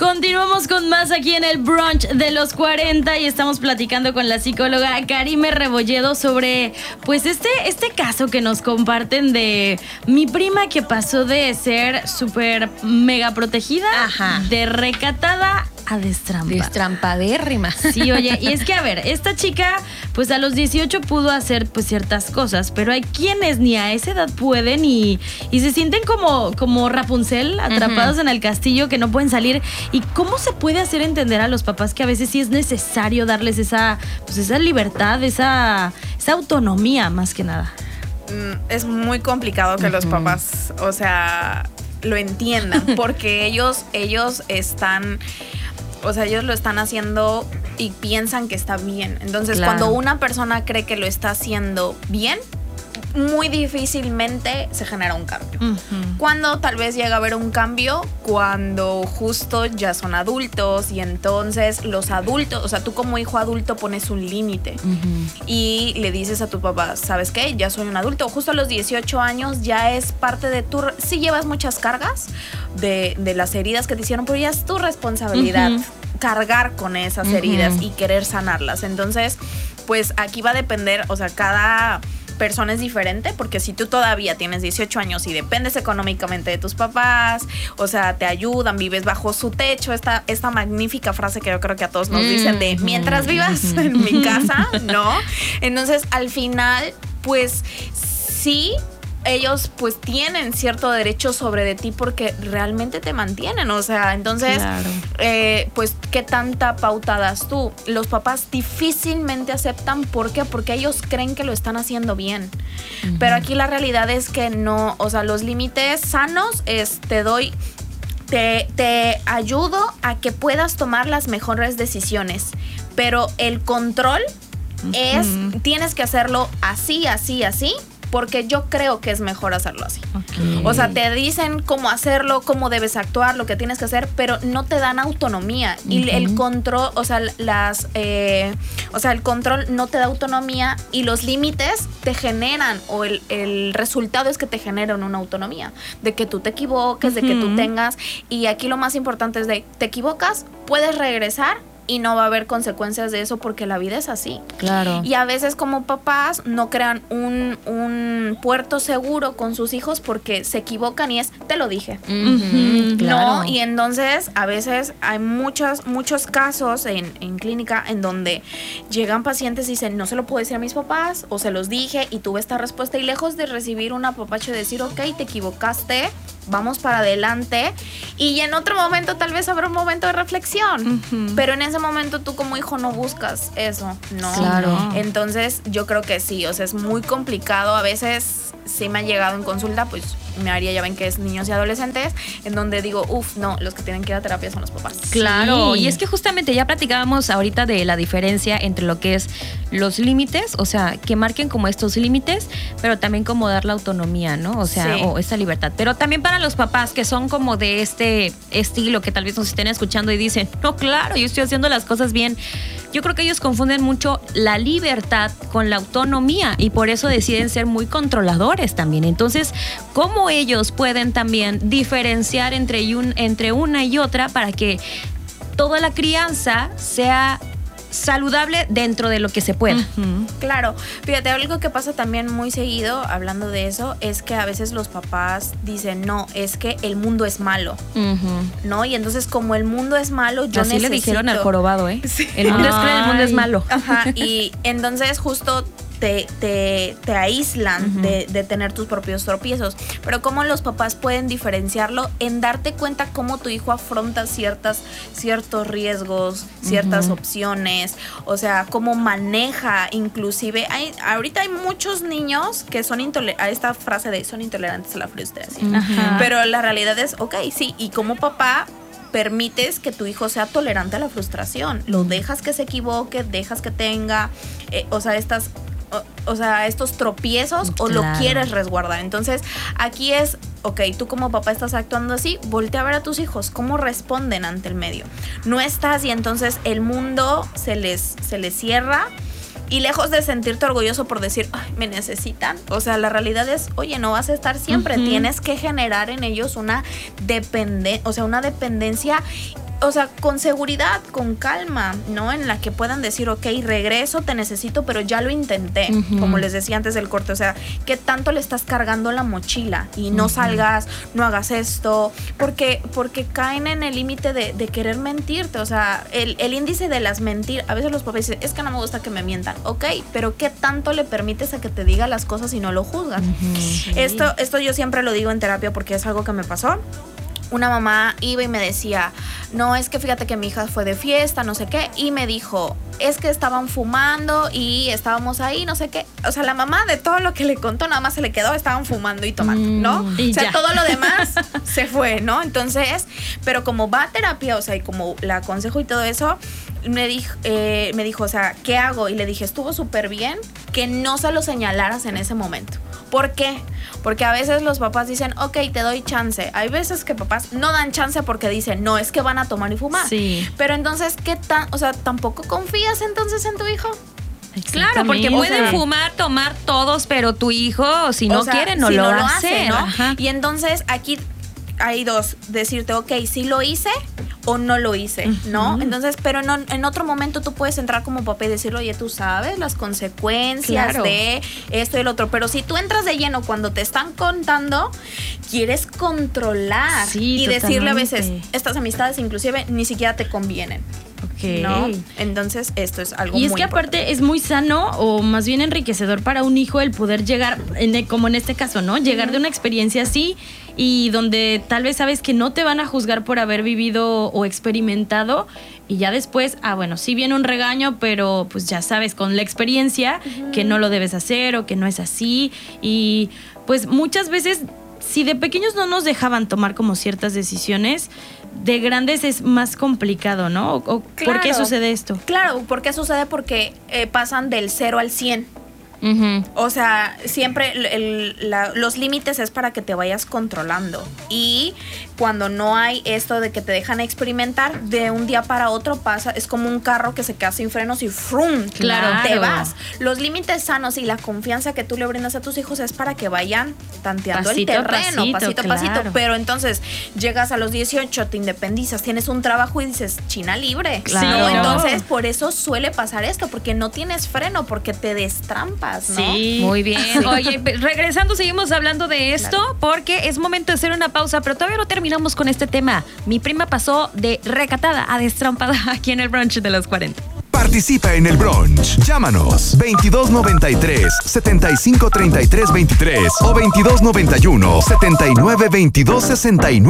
Continuamos con más aquí en el brunch de los 40 y estamos platicando con la psicóloga Karime Rebolledo sobre pues este caso que nos comparten de mi prima que pasó de ser súper mega protegida, de recatada a destrampadérrima. Sí, oye, y es que a ver, esta chica pues a los 18 pudo hacer pues ciertas cosas, pero hay quienes ni a esa edad pueden y se sienten como Rapunzel atrapados en el castillo que no pueden salir. ¿Y cómo se puede hacer entender a los papás que a veces sí es necesario darles esa libertad, esa autonomía más que nada? Es muy complicado que los papás, o sea, lo entiendan, porque ellos están... O sea, ellos lo están haciendo y piensan que está bien. Entonces, cuando una persona cree que lo está haciendo bien, muy difícilmente se genera un cambio. Cuando tal vez llega a haber un cambio, cuando justo ya son adultos y entonces los adultos, o sea, tú como hijo adulto pones un límite y le dices a tu papá, ¿sabes qué? Ya soy un adulto. Justo a los 18 años ya es parte de tu... Sí llevas muchas cargas de las heridas que te hicieron, pero ya es tu responsabilidad cargar con esas heridas y querer sanarlas. Entonces, pues aquí va a depender, o sea, cada persona es diferente, porque si tú todavía tienes 18 años y dependes económicamente de tus papás, o sea, te ayudan, vives bajo su techo, esta magnífica frase que yo creo que a todos nos dicen de mientras vivas en mi casa, ¿no? Entonces, al final, pues sí, ellos pues tienen cierto derecho sobre de ti porque realmente te mantienen, o sea, entonces pues qué tanta pauta das tú. Los papás difícilmente aceptan, ¿por qué? Porque ellos creen que lo están haciendo bien, pero aquí la realidad es que no, o sea, los límites sanos es te ayudo a que puedas tomar las mejores decisiones, pero el control es, tienes que hacerlo así, porque yo creo que es mejor hacerlo así. O sea, te dicen cómo hacerlo, cómo debes actuar, lo que tienes que hacer, pero no te dan autonomía. Y el control, o sea, el control no te da autonomía y los límites te generan, o el resultado es que te generan una autonomía, de que tú te equivoques, de que tú tengas, y aquí lo más importante es de, te equivocas, puedes regresar, y no va a haber consecuencias de eso porque la vida es así. Claro. Y a veces como papás no crean un puerto seguro con sus hijos porque se equivocan y es, te lo dije. Claro. No, y entonces a veces hay muchos casos en clínica en donde llegan pacientes y dicen, no se lo puedo decir a mis papás, o se los dije y tuve esta respuesta, y lejos de recibir un apapacho y decir, ok, te equivocaste, vamos para adelante, y en otro momento tal vez habrá un momento de reflexión, pero en ese momento tú como hijo no buscas eso, ¿no? Claro. Entonces yo creo que sí, o sea, es muy complicado. A veces sí me han llegado en consulta, pues mi área ya ven que es niños y adolescentes, en donde digo, no, los que tienen que ir a terapia son los papás. Claro, Sí. y es que justamente ya platicábamos ahorita de la diferencia entre lo que es los límites, o sea, que marquen como estos límites, pero también como dar la autonomía, ¿no? O sea, o esta libertad. Pero también para los papás que son como de este estilo, que tal vez nos estén escuchando y dicen, no, claro, yo estoy haciendo las cosas bien. Yo creo que ellos confunden mucho la libertad con la autonomía y por eso deciden ser muy controladores también. Entonces, ¿cómo ellos pueden también diferenciar entre una y otra para que toda la crianza sea saludable dentro de lo que se pueda? Claro, fíjate, algo que pasa también muy seguido, hablando de eso, es que a veces los papás dicen, no, es que el mundo es malo, ¿no? Y entonces como el mundo es malo, yo así necesito... le dijeron al jorobado, ¿eh? Sí. El mundo es cruel, el mundo es malo. Ajá, y entonces justo te aíslan de tener tus propios tropiezos. Pero cómo los papás pueden diferenciarlo en darte cuenta cómo tu hijo afronta ciertos riesgos, ciertas opciones, o sea, cómo maneja, inclusive ahorita hay muchos niños que son intolerantes, esta frase de son intolerantes a la frustración. Pero la realidad es, ok, sí, y como papá permites que tu hijo sea tolerante a la frustración, lo dejas que se equivoque, dejas que tenga, estos tropiezos, o lo quieres resguardar. Entonces aquí es, ok, tú como papá estás actuando así, voltea a ver a tus hijos, cómo responden ante el medio. No estás y entonces el mundo se les cierra. Y lejos de sentirte orgulloso por decir, ay, me necesitan, o sea, la realidad es, oye, no vas a estar siempre, tienes que generar en ellos una dependencia o sea, con seguridad, con calma, ¿no? En la que puedan decir, ok, regreso, te necesito, pero ya lo intenté, como les decía antes del corte, o sea, ¿qué tanto le estás cargando la mochila? Y no salgas, no hagas esto, porque caen en el límite de querer mentirte, o sea, el índice de las mentiras, a veces los papás dicen, es que no me gusta que me mientan, ok, pero ¿qué tanto le permites a que te diga las cosas y no lo juzgas? Sí. Esto yo siempre lo digo en terapia porque es algo que me pasó. Una mamá iba y me decía, no, es que fíjate que mi hija fue de fiesta, no sé qué, y me dijo, es que estaban fumando y estábamos ahí, no sé qué. O sea, la mamá de todo lo que le contó nada más se le quedó, estaban fumando y tomando, ¿no? Y o sea, ya. todo lo demás se fue, ¿no? Entonces, pero como va a terapia, o sea, y como la aconsejo y todo eso, me dijo, o sea, ¿qué hago? Y le dije, estuvo súper bien que no se lo señalaras en ese momento. ¿Por qué? Porque a veces los papás dicen, ok, te doy chance. Hay veces que papás no dan chance porque dicen, no, es que van a tomar y fumar. Sí. Pero entonces, o sea, ¿tampoco confías entonces en tu hijo? Claro, porque pueden fumar, tomar todos, pero tu hijo, si no quiere, no lo hace, ¿no? Ajá. Y entonces aquí hay dos, decirte, ok, sí lo hice o no lo hice, ¿no? Entonces, pero en otro momento tú puedes entrar como papá y decirle, oye, tú sabes las consecuencias de esto y el otro, pero si tú entras de lleno cuando te están contando, quieres controlar y decirle a veces, estas amistades inclusive ni siquiera te convienen. Okay. ¿No? Entonces esto es algo muy Y es que importante. aparte es muy sano o más bien enriquecedor para un hijo el poder llegar, como en este caso, ¿no? Llegar de una experiencia así y donde tal vez sabes que no te van a juzgar por haber vivido o experimentado y ya después, bueno, sí viene un regaño, pero pues ya sabes con la experiencia que no lo debes hacer o que no es así y pues muchas veces si de pequeños no nos dejaban tomar como ciertas decisiones, de grandes es más complicado, ¿no? ¿O claro, por qué sucede esto? Claro, ¿por qué sucede? Porque pasan del 0 al 100. O sea, siempre los límites es para que te vayas controlando. Y cuando no hay esto de que te dejan experimentar, de un día para otro pasa, es como un carro que se queda sin frenos y ¡frum! Claro. Te vas. Los límites sanos y la confianza que tú le brindas a tus hijos es para que vayan tanteando pasito el terreno, pasito a pasito. Claro. Pero entonces llegas a los 18, te independizas, tienes un trabajo y dices, China libre. Claro. ¿No? Entonces, por eso suele pasar esto, porque no tienes freno, porque te destrampas. ¿no? Sí. Muy bien. Oye, regresando, seguimos hablando de esto porque es momento de hacer una pausa, pero todavía no terminamos con este tema. Mi prima pasó de recatada a destrampada aquí en el brunch de los 40. Participa en el brunch. Llámanos 2293-753323 o 2291-792269.